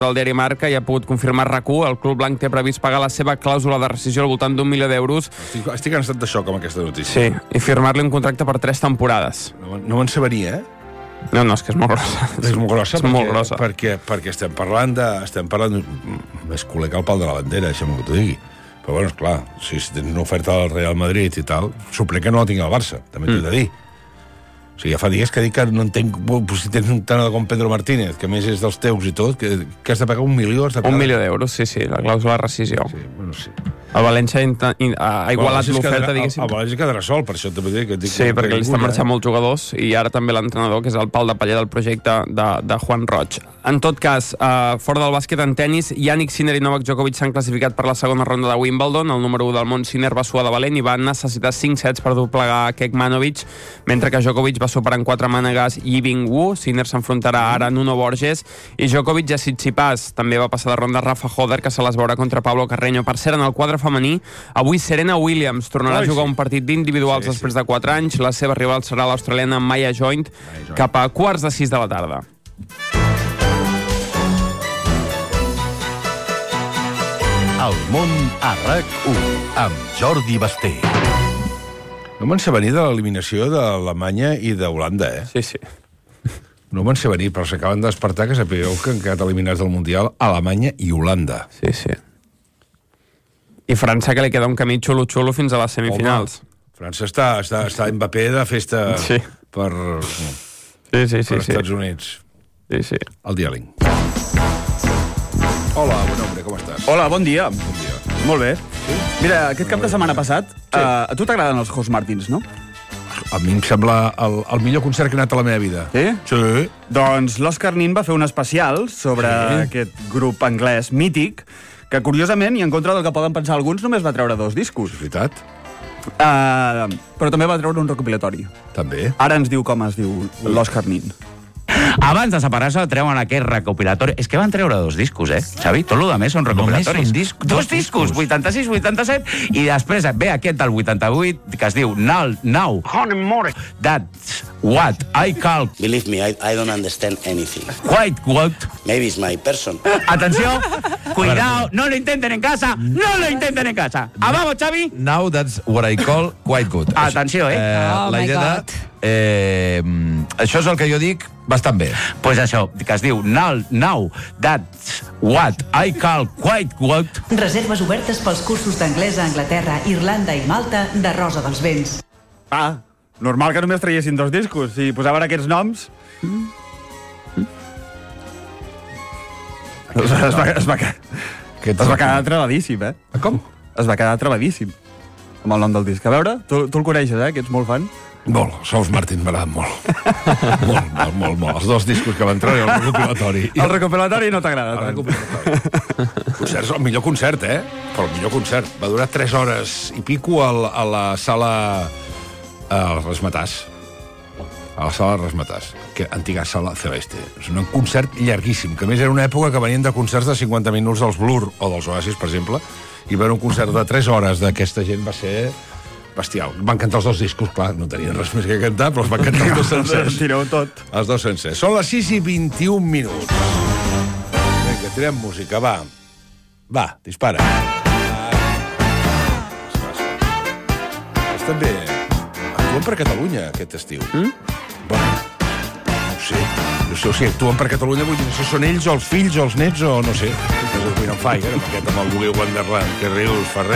del diari Marca i ha pogut confirmar RAC1, el club blanc té previst pagar la seva clàusula de rescisió al voltant d'1 milió d'euros. Estic en estat de xoc amb aquesta notícia. Sí, i firmar-li un contracte per 3 temporades. No me'n sabria, No, és que és molt grossa. És molt grossa, molt grossa. perquè estem parlant més culer que el pal de la bandera, deixa'm que t'ho digui. Però, bueno, esclar, si tens una oferta del Real Madrid i tal, sorprèn que no la tingui al Barça, també t'ho he de dir. O sigui, ja fa dies que dic que no entenc si tens un tanado com Pedro Martínez, que més és dels teus i tot, que has de pagar 1 milió. 1 milió d'euros, sí, la clàusula de rescisió. Sí, bueno, sí. El València ha igualat l'oferta, diguéssim. El València quedarà sol, per això també dic. Sí, perquè li estan marxant molts jugadors i ara també l'entrenador, que és el pal de paller del projecte de Juan Roig. En tot cas, fora del bàsquet en tennis, Jannik Sinner i Novak Djokovic s'han classificat per la segona ronda de Wimbledon. El número 1 del món, Sinner, va suar de valent i va necessitar 5 sets per doblegar Kekmanovic, mentre que Djokovic va superar en 4 mànegues Yibing Wu. Sinner s'enfrontarà ara a Nuno Borges i Djokovic ja Tsitsipas. També va passar de ronda Rafa Hoder, que se les veurà contra Pablo Carreño. Per cert, en el quadre femení, avui Serena Williams tornarà a jugar un partit d'individuals després de 4 anys. La seva rival serà l'australiana Maya Joint cap a 5:45 de la tarda. El món a RAC1 amb Jordi Basté. No me'n sé venir de l'eliminació d'Alemanya i d'Holanda, Sí. No me'n sé venir, però s'acaben de despertar que sapigueu que han quedat eliminats del Mundial Alemanya i Holanda. Sí. I França, que li queda un camí xulo-xulo fins a les semifinals. França està Mbappé de festa per Estats Units. Sí. El diàling. Hola, bon home, com estàs? Hola, bon dia. Bon dia. Molt bé. Mira, aquest cap de setmana passat, a tu t'agraden els Jos Martins, no? A mi em sembla el millor concert que he anat a la meva vida. Sí? Sí. Doncs l'Òscar Nin va fer un especial sobre aquest grup anglès mític que, curiosament, i en contra del que poden pensar alguns, només va treure 2 discos. És veritat. Però també va treure un recopilatori. També. Ara ens diu com es diu l'Òscar Nin. Abans de separar-se treuen aquest recopilatori. És que van treure 2 discos, Xavi? Tot el més són recopilatoris. Dos discos, 86, 87, i després ve aquest del 88, que es diu Now. That's what I call... Believe me, I don't understand anything. Quite good. Maybe it's my person. Atenció, cuidado, no lo intenten en casa, vamos, Xavi. Now that's what I call quite good. Atenció, La idea això és el que jo dic bastant bé. Pues això, que es diu Now, that's what I call quite good. Reserves obertes pels cursos d'anglès a Anglaterra, Irlanda i Malta de Rosa dels Vents. Normal que només traiessin 2 discos. Si posaven aquests noms... Es va quedar travadíssim, Com? Es va quedar travadíssim amb el nom del disc. A veure, tu el coneixes, que ets molt fan. Molt, Souls Martin m'agrada molt. molt. Els 2 discos que van treure, el recopilatori. El recopilatori no t'agrada tant. Concerts, el millor concert, Però el millor concert. Va durar 3 hores i pico a la sala Resmetàs. A la sala Resmetàs, que antiga sala Celeste. És un concert llarguíssim, que a més era una època que venien de concerts de 50 minuts dels Blur o dels Oasis, per exemple, i veure un concert de 3 hores d'aquesta gent va ser bestial. Van cantar els 2 discos, clar, no tenien res més que cantar, però els van cantar els 2 sencers. Tireu tot. Els 2 sencers. Són les 6:21. Vinga, tirem música, va. Va, dispara. És també... Actuen per Catalunya, aquest estiu. Bueno, no sé. Si actuen per Catalunya, vull dir, no sé, són ells o els fills o els nets o no sé. No sé, amb aquest, amb el Willy Wonderland, que rius, Ferrer.